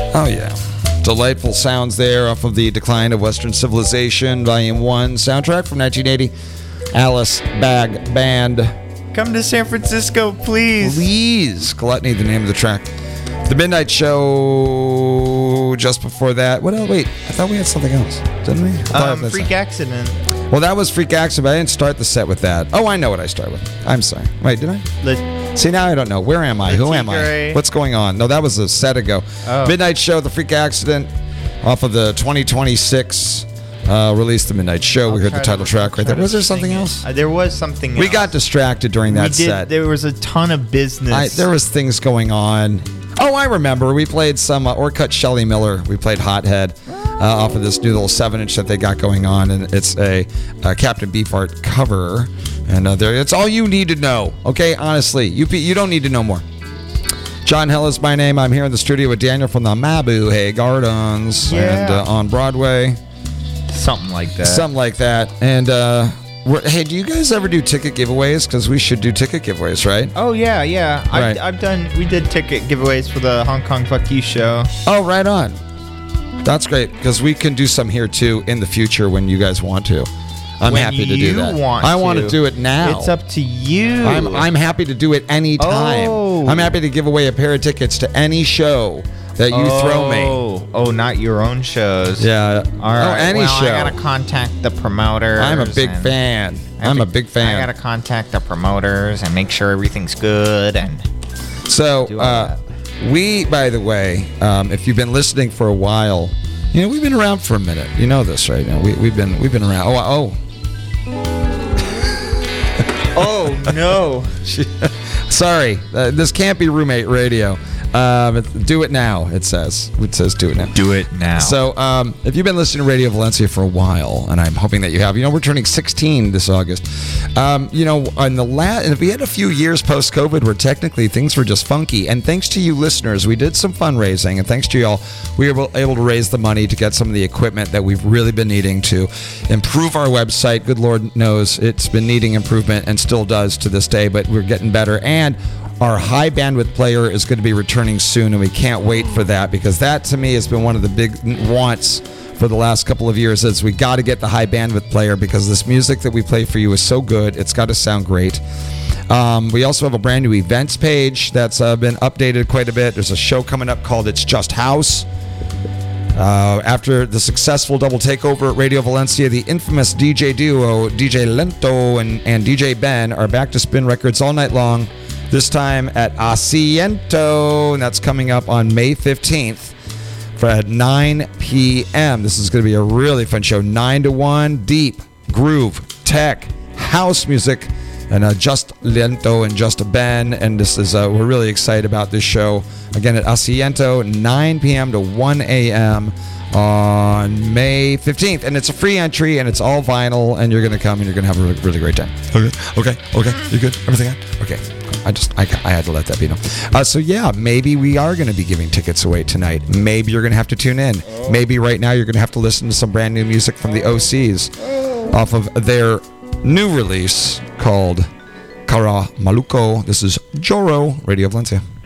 Oh, yeah. Delightful sounds there off of the Decline of Western Civilization, Volume 1 soundtrack from 1980. Alice Bag Band. Come to San Francisco, please. Please. Gluttony, the name of the track. The Midnight Show just before that. What else? Wait, I thought we had something else, didn't we? Freak Accident. Well, that was Freak Accident, but I didn't start the set with that. Oh, I know what I started with. I'm sorry. Wait, did I? See, now I don't know. Where am I? Who am I? What's going on? No, that was a set ago. Oh. Midnight Show, The Freak Accident, off of the 2026 release, The Midnight Show. We heard the title track right there. Was there something else? There was something else. We got distracted during that set. There was a ton of business. There was things going on. Oh, I remember. We played some Orkut Shelley Miller. We played Hothead off of this new little 7-inch that they got going on, and it's a Captain Beefheart cover. And it's all you need to know. Okay, honestly, you don't need to know more. John Hill is my name. I'm here in the studio with Daniel from the Mabuhay Gardens and on Broadway. Something like that. Something like that. And hey, do you guys ever do ticket giveaways? Because we should do ticket giveaways, right? Oh yeah. Right. We did ticket giveaways for the Hong Kong Fuck You show. Oh, right on. That's great, because we can do some here too in the future when you guys want to. I'm happy to do that. I want to do it now. It's up to you. I'm happy to do it anytime. Oh. I'm happy to give away a pair of tickets to any show that you throw me. Oh, not your own shows. Yeah. All right. Any show. I gotta contact the promoters. I'm a big fan. I'm a big fan. I gotta contact the promoters and make sure everything's good. And so, we, by the way, if you've been listening for a while, we've been around for a minute. You know this, right? Now we've been around. Oh no! Sorry, this can't be roommate radio. Do it now. It says do it now. Do it now. So if you've been listening to Radio Valencia for a while, and I'm hoping that you have, we're turning 16 this August. And we had a few years post-COVID where technically things were just funky. And thanks to you listeners, we did some fundraising, and thanks to y'all, we were able to raise the money to get some of the equipment that we've really been needing to improve our website. Good Lord knows it's been needing improvement and still does to this day, but we're getting better. And our high bandwidth player is going to be returning soon, and we can't wait for that, because that to me has been one of the big wants for the last couple of years. Is we got to get the high bandwidth player, because this music that we play for you is so good. It's got to sound great. We also have a brand new events page that's been updated quite a bit. There's a show coming up called It's Just House. After the successful double takeover at Radio Valencia, the infamous DJ duo DJ Lento and DJ Ben are back to spin records all night long. This time at Asiento, and that's coming up on May 15th at 9 p.m. This is going to be a really fun show. 9 to 1, deep, groove, tech, house music, and Just Lento and Just Ben. And this is we're really excited about this show. Again, at Asiento, 9 p.m. to 1 a.m. on May 15th. And it's a free entry, and it's all vinyl, and you're going to come, and you're going to have a really, really great time. Okay. You good? Everything good? Okay. I had to let that be known. So yeah, maybe we are going to be giving tickets away tonight. Maybe you're going to have to tune in. Maybe right now you're going to have to listen to some brand new music from the OCs off of their new release called Cara Maluco. This is Joro, Radio Valencia.